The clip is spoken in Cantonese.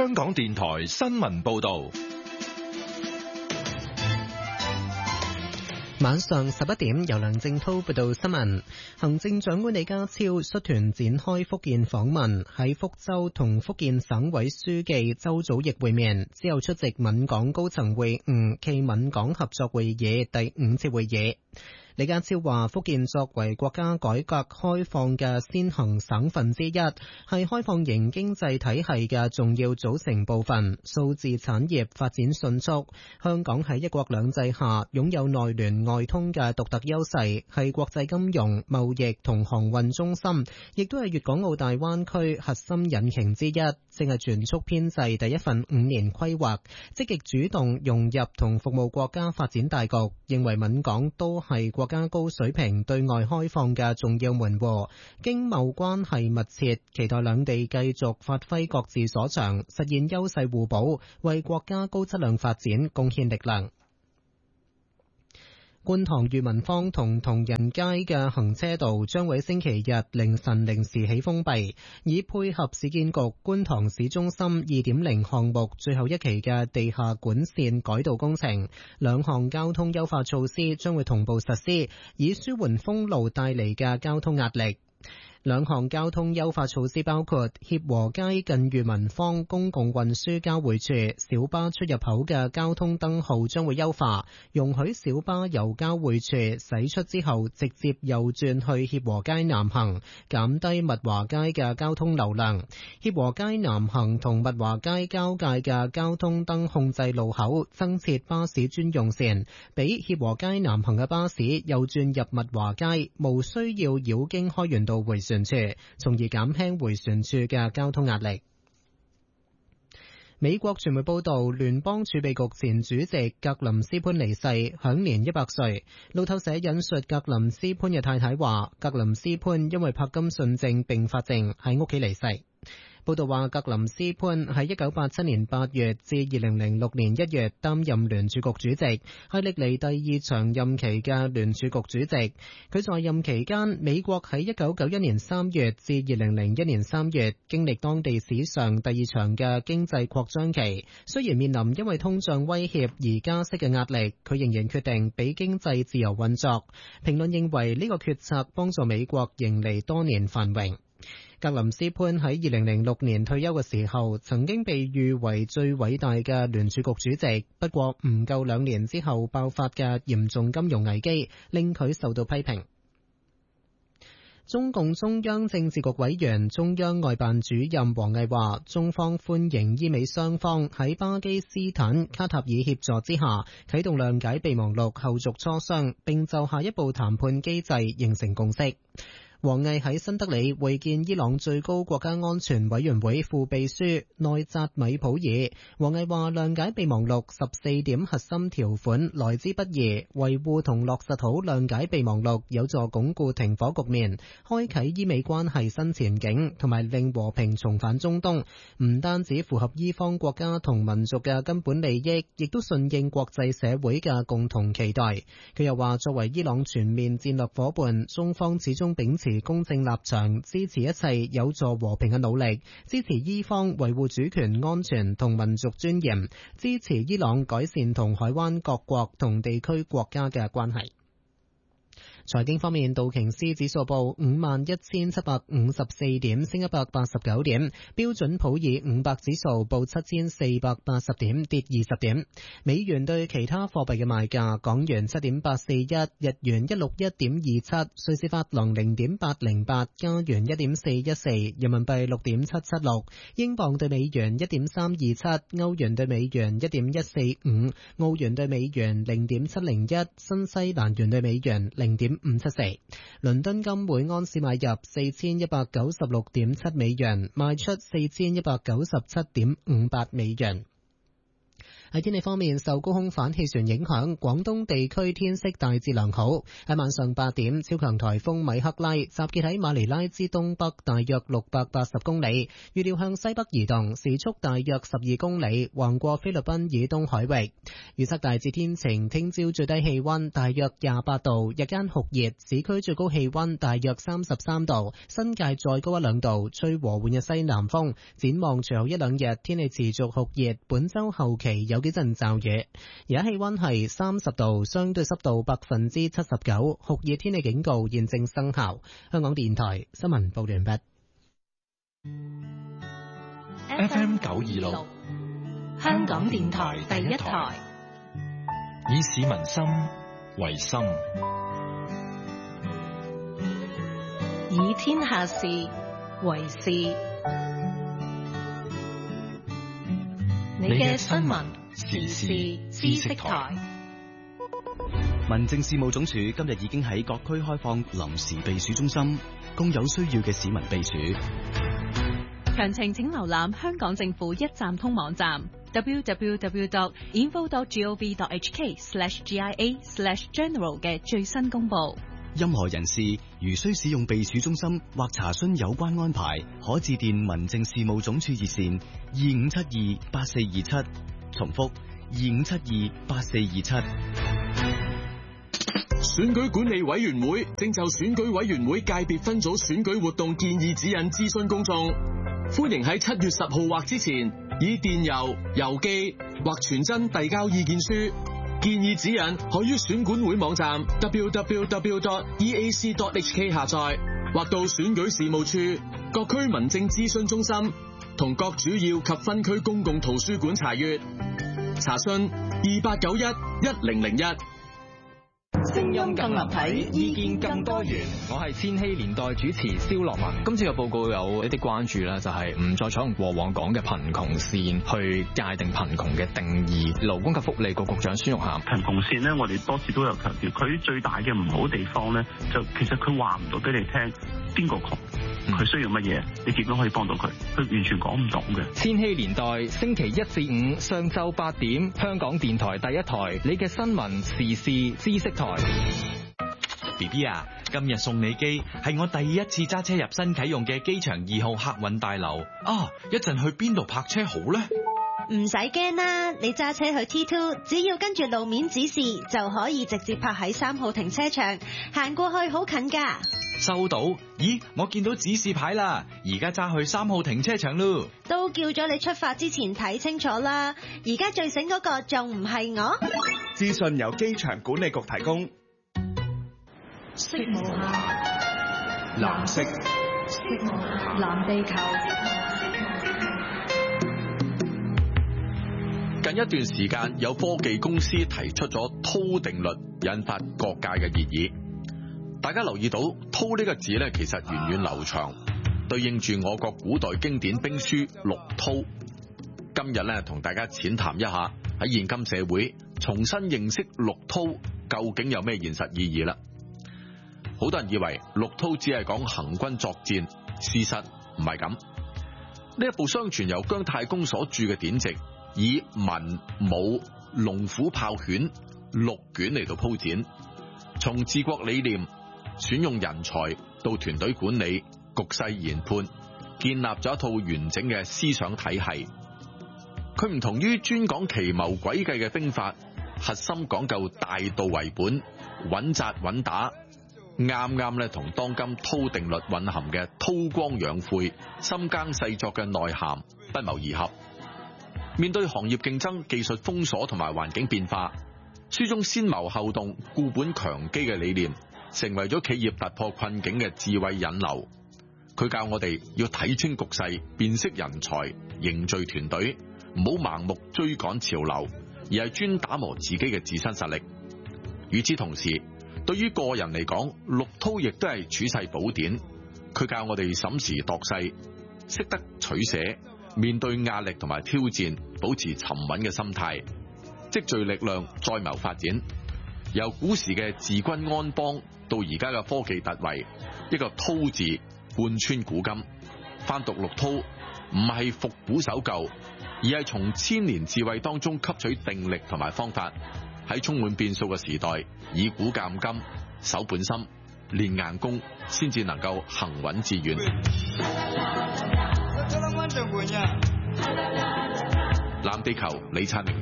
香港電台新聞報道。 晚上11點，由梁正濤報道新聞。行政長官李家超率團展開福建訪問，喺福州同福建省委書記周祖義會面，之後出席閩港高層會晤暨閩港合作會議第5次會議。李家超話，福建作為國家改革開放嘅先行省份之一，係開放型經濟體系嘅重要組成部分，數字產業發展迅速。香港喺一國兩制下擁有內聯外通嘅獨特優勢，係國際金融、貿易同航運中心，亦都係粵港澳大灣區核心引擎之一。正係全速編製第一份5年規劃，積極主動融入同服務國家發展大局，認為閩港都係國家高水平對外開放嘅重要門戶，經貿關係密切，期待兩地繼續發揮各自所長，實現優勢互補，為國家高質量發展貢獻力量。觀塘裕民坊同同仁街嘅行車道將會星期日凌晨0時起封閉，以配合市建局觀塘市中心 2.0 項目最後一期嘅地下管線改道工程。兩項交通優化措施將會同步實施，以舒緩封路帶嚟嘅交通壓力。兩項交通優化措施包括協和街近裕民坊公共運輸交匯處小巴出入口嘅交通燈號將會優化，容許小巴由交匯處駛出之後直接右轉去協和街南行，減低物華街嘅交通流量。協和街南行同物華街交界嘅交通燈控制路口增設巴士專用線，俾協和街南行嘅巴士右轉入物華街，無需要繞經開源道回旋處，從而減輕回旋處嘅交通壓力。美國傳媒報道，聯邦儲備局前主席格林斯潘離世，享年100歲。路透社引述格林斯潘嘅太太話，格林斯潘因為柏金遜症併發症喺屋企離世。報道話，格林斯潘喺1987年8月至2006年1月擔任聯儲局主席，係歷嚟第2長任期嘅聯儲局主席。佢在任期間，美國喺1991年3月至2001年3月經歷當地史上第2長嘅經濟擴張期。雖然面臨因為通脹威脅而加息嘅壓力，佢仍然決定俾經濟自由運作。評論認為呢個決策幫助美國迎嚟多年繁榮。格林斯潘喺2006年退休嘅時候，曾經被譽為最偉大嘅聯儲局主席。不過唔夠2年之後爆發嘅嚴重金融危機，令佢受到批評。中共中央政治局委員、中央外辦主任王毅話，中方歡迎伊美雙方喺巴基斯坦卡塔爾協助之下啟動諒解備忘錄後續磋商，並就下一步談判機制形成共識。王毅喺新德里會見伊朗最高國家安全委員會副秘書內扎米普爾。王毅話，諒解備忘錄14點核心條款來之不易，維護同落實好諒解備忘錄有助鞏固停火局面，開啟伊美關係新前景，同埋令和平重返中東。唔單止符合伊方國家同民族嘅根本利益，亦都順應國際社會嘅共同期待。佢又話，作為伊朗全面戰略夥伴，中方始終秉持公正立場，支持一切有助和平嘅努力，支持伊方維護主權安全同民族尊嚴，支持伊朗改善同海灣各國同地區國家嘅關係。財經方面，道瓊斯指數報51,754點，升189點；標準普爾500指數報7,480點，跌20點。美元對其他貨幣嘅賣價：港元7.841，日元161.27，瑞士法郎0.808，加元1.414，人民幣6.776，英鎊對美元1.327，歐元對美元1.145，澳元對美元0.701，新西蘭元對美元0.574。倫敦金每安士買入4196.7美元，賣出4197.58美元。 喺天氣方面，受高空反氣旋影響，廣東地區天色大致良好。喺晚上8點，超強颱風米克拉集結喺馬尼拉之東北大約680公里，預料向西北移動，時速大約12公里，橫過菲律賓以東海域。預測大致天晴，聽朝最低氣溫大約28度，日間酷熱，市區最高氣溫大約33度，新界再高1-2度，吹和緩嘅西南風。展望隨後1-2日天氣持續酷熱，本週後期有幾陣驟雨。而家氣溫係30度，相對濕度79%，酷熱天氣警告現正生效。香港電台新聞報道完畢。 FM 926， 香港電台第一台， 以市民心為心， 以天下事為事。你嘅新聞時事知識台。 民政事務總署今日已經喺各區開放臨時避暑中心，供有需要嘅市民避暑。 詳情請瀏覽香港政府一站通網站 www.info.gov.hk/GIA/general 嘅最新公佈。 任何人士如需使用避暑中心或查詢有關安排，可致電民政事務總署熱線25728427，重複25728427。 選舉管理委員會正就選舉委員會界別分組選舉活動建議指引諮詢公眾，歡迎喺7月10號或之前以電郵、郵寄或傳真遞交意見書。建議指引可於選管會網站 www.eac.hk 下載，或到選舉事務處、各區民政諮詢中心同各主要及分區公共圖書館查閱。查詢28911001。 聲音更立體，意見更多元。 我係千禧年代主持蕭樂文。今次嘅報告有一啲關注啦，就係唔再採用過往講嘅貧窮線去界定貧窮嘅定義。勞工及福利局局長孫玉菡， 貧窮線呢，我哋多次都有強調，佢最大嘅唔好地方呢，就其實佢話唔到俾你聽邊個窮，佢需要乜嘢，你點樣可以幫到佢，佢完全講唔到嘅。 千禧年代星期1至5上晝8點，香港電台第一台，你嘅新聞時事知識台。 BB 啊，今日送你機係我第一次揸車入新啟用嘅機場2號客運大樓啊！一陣去邊度泊車好呢？ 唔使驚啦，你揸車去 T2，只要跟住路面指示就可以直接泊喺3號停車場，行過去好近噶。 收到。咦，我見到指示牌啦，而家揸去3號停車場咯。 都叫咗你出發之前睇清楚啦，而家最醒嗰個仲唔係我？ 資訊由機場管理局提供。 色無限， 藍色， 色無限，藍地球。 近一段時間，有科技公司提出咗韜定律，引發各界嘅熱議。大家留意到韜呢個字咧，其實源遠流長，對應住我國古代經典兵書六韜。今日咧，同大家淺談一下喺現今社會重新認識六韜究竟有咩現實意義啦。好多人以為六韜只係講行軍作戰，事實唔係咁。呢一部相傳由姜太公所著嘅典籍，以文武龍虎豹犬6卷嚟到鋪展，從治國理念、選用人才到團隊管理、局勢研判，建立咗一套完整嘅思想體系。佢唔同於專講奇謀詭計嘅兵法，核心講究大道為本，穩紮穩打，啱啱咧同當今韜定律蘊含嘅韜光養晦、深耕細作嘅內涵不謀而合。面對行業競爭、技術封鎖同埋環境變化，書中先謀後動、固本強基嘅理念，成為咗企業突破困境嘅智慧引流。佢教我哋要睇清局勢、辨識人才、凝聚團隊，唔好盲目追趕潮流，而係專打磨自己嘅自身實力。與此同時，對於個人嚟講，六韜亦都係處世寶典。佢教我哋審時度勢，識得取捨，面對壓力同埋挑戰，保持沉穩嘅心態，積聚力量，再謀發展。由古時嘅治軍安邦到而家嘅科技突圍，一個韜字貫穿古今。翻讀六韜唔係復古守舊， 而係從千年智慧當中吸取定力同埋方法，喺充滿變數嘅時代，以古鑑今，守本心，練硬功，先至能夠行穩致遠。藍地球李燦明。